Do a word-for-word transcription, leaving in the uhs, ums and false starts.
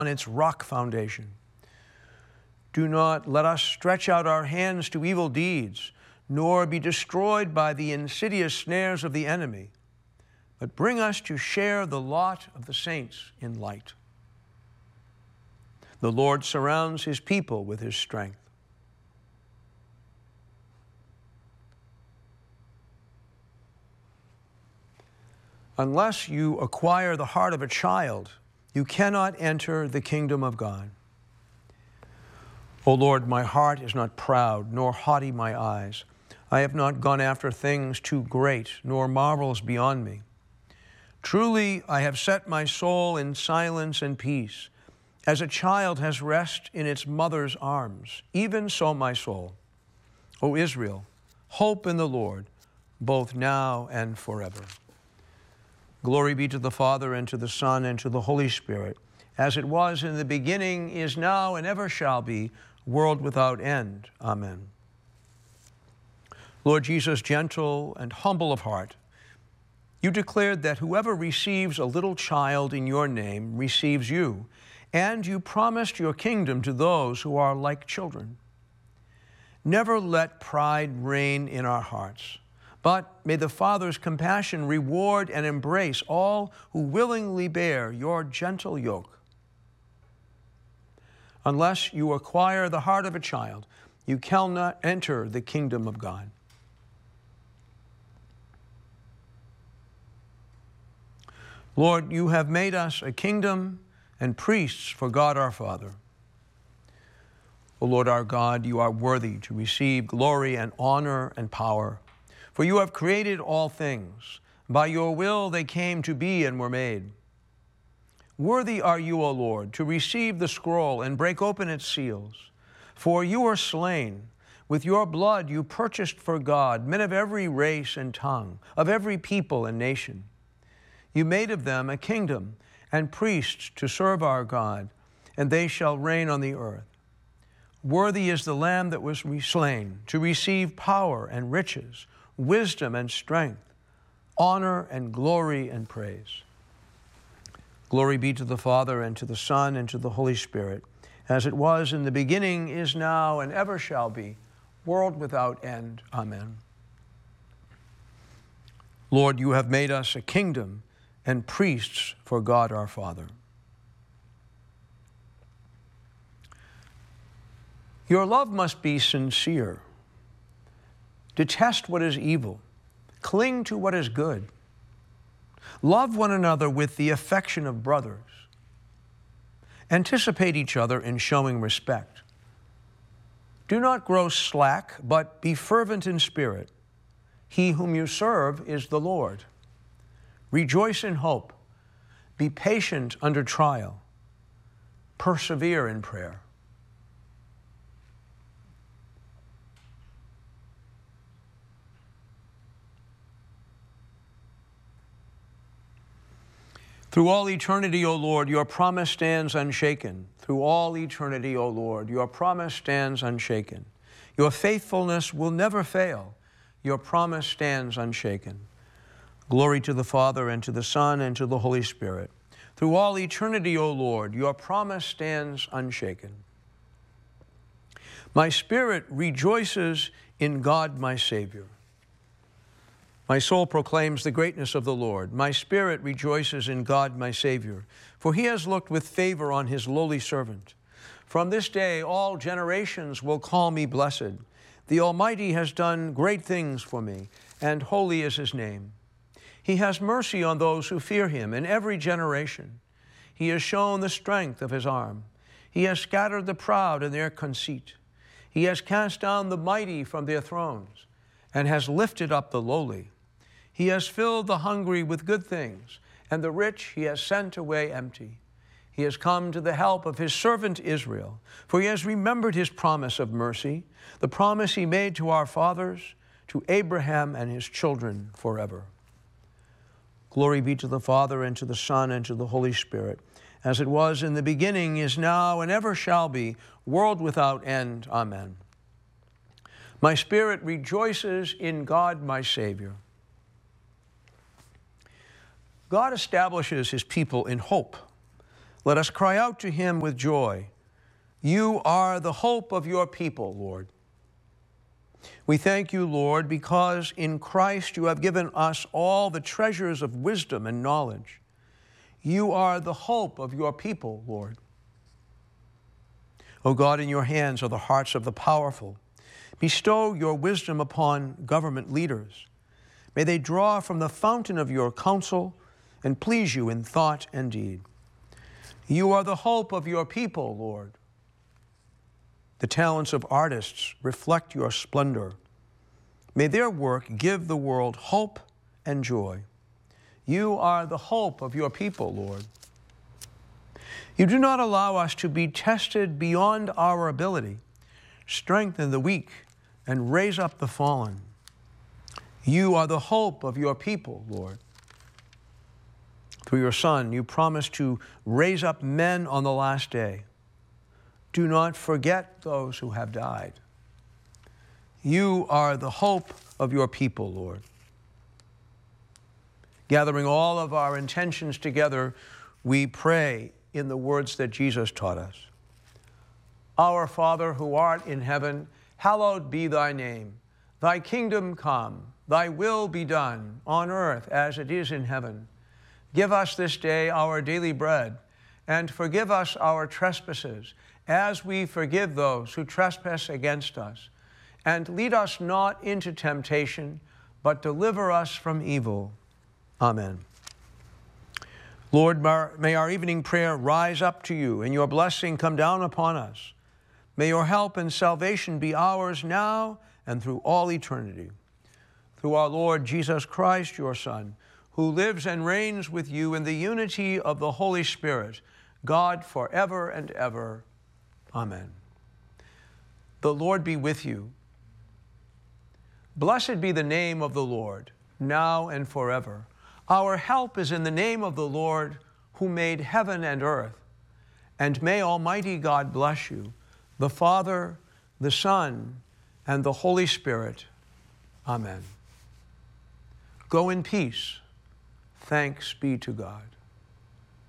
on its rock foundation. Do not let us stretch out our hands to evil deeds, nor be destroyed by the insidious snares of the enemy, but bring us to share the lot of the saints in light. The Lord surrounds his people with his strength. Unless you acquire the heart of a child, you cannot enter the kingdom of God. O Lord, my heart is not proud, nor haughty my eyes. I have not gone after things too great, nor marvels beyond me. Truly, I have set my soul in silence and peace, as a child has rest in its mother's arms, even so my soul. O Israel, hope in the Lord, both now and forever. Glory be to the Father, and to the Son, and to the Holy Spirit, as it was in the beginning, is now, and ever shall be, world without end. Amen. Lord Jesus, gentle and humble of heart, you declared that whoever receives a little child in your name receives you, and you promised your kingdom to those who are like children. Never let pride reign in our hearts, but may the Father's compassion reward and embrace all who willingly bear your gentle yoke. Unless you acquire the heart of a child, you cannot enter the kingdom of God. Lord, you have made us a kingdom and priests for God our Father. O Lord our God, you are worthy to receive glory and honor and power, for you have created all things. By your will they came to be and were made. Worthy are you, O Lord, to receive the scroll and break open its seals. For you are slain. With your blood you purchased for God men of every race and tongue, of every people and nation. You made of them a kingdom and priests to serve our God, and they shall reign on the earth. Worthy is the Lamb that was slain to receive power and riches, wisdom and strength, honor and glory and praise. Glory be to the Father, and to the Son, and to the Holy Spirit, as it was in the beginning, is now, and ever shall be, world without end. Amen. Lord, you have made us a kingdom and priests for God our Father. Your love must be sincere. Detest what is evil. Cling to what is good. Love one another with the affection of brothers. Anticipate each other in showing respect. Do not grow slack, but be fervent in spirit. He whom you serve is the Lord. Rejoice in hope. Be patient under trial. Persevere in prayer. Through all eternity, O Lord, your promise stands unshaken. Through all eternity, O Lord, your promise stands unshaken. Your faithfulness will never fail. Your promise stands unshaken. Glory to the Father, and to the Son, and to the Holy Spirit. Through all eternity, O Lord, your promise stands unshaken. My spirit rejoices in God my Savior. My soul proclaims the greatness of the Lord. My spirit rejoices in God my Savior, for he has looked with favor on his lowly servant. From this day all generations will call me blessed. The Almighty has done great things for me, and holy is his name. He has mercy on those who fear him in every generation. He has shown the strength of his arm. He has scattered the proud in their conceit. He has cast down the mighty from their thrones, and has lifted up the lowly. He has filled the hungry with good things, and the rich he has sent away empty. He has come to the help of his servant Israel, for he has remembered his promise of mercy, the promise he made to our fathers, to Abraham and his children forever. Glory be to the Father, and to the Son, and to the Holy Spirit, as it was in the beginning, is now, and ever shall be, world without end. Amen. My spirit rejoices in God my Savior. God establishes his people in hope. Let us cry out to him with joy. You are the hope of your people, Lord. We thank you, Lord, because in Christ you have given us all the treasures of wisdom and knowledge. You are the hope of your people, Lord. O God, in your hands are the hearts of the powerful. Bestow your wisdom upon government leaders. May they draw from the fountain of your counsel and please you in thought and deed. You are the hope of your people, Lord. The talents of artists reflect your splendor. May their work give the world hope and joy. You are the hope of your people, Lord. You do not allow us to be tested beyond our ability. Strengthen the weak and raise up the fallen. You are the hope of your people, Lord. Through your Son, you promise to raise up men on the last day. Do not forget those who have died. You are the hope of your people, Lord. Gathering all of our intentions together, we pray in the words that Jesus taught us. Our Father, who art in heaven, hallowed be thy name. Thy kingdom come, thy will be done, on earth as it is in heaven. Give us this day our daily bread, and forgive us our trespasses, as we forgive those who trespass against us. And lead us not into temptation, but deliver us from evil. Amen. Lord, may our evening prayer rise up to you, and your blessing come down upon us. May your help and salvation be ours now and through all eternity. Through our Lord Jesus Christ, your Son, who lives and reigns with you in the unity of the Holy Spirit, God forever and ever. Amen. The Lord be with you. Blessed be the name of the Lord, now and forever. Our help is in the name of the Lord, who made heaven and earth. And may Almighty God bless you, the Father, the Son, and the Holy Spirit. Amen. Go in peace. Thanks be to God.